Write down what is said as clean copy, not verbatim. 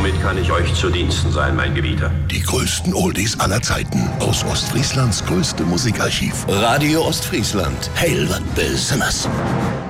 Womit kann ich euch zu Diensten sein, mein Gebieter? Die größten Oldies aller Zeiten aus Ostfrieslands größtem Musikarchiv. Radio Ostfriesland. Heil wat Besonderes.